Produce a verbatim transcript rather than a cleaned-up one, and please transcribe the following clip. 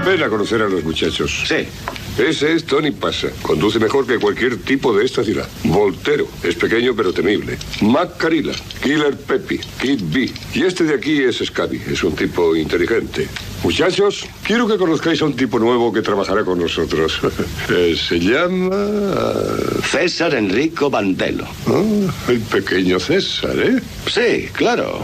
Ven a conocer a los muchachos. Sí. Ese es Tony Pasa. Conduce mejor que cualquier tipo de esta ciudad. Voltero. Es pequeño pero temible. Mac Carilla. Killer Peppy. Kid B. Y este de aquí es Scabby. Es un tipo inteligente. Muchachos, quiero que conozcáis a un tipo nuevo que trabajará con nosotros. Eh, Se llama... César Enrico Bandelo. Ah, el pequeño César, ¿eh? Sí, claro.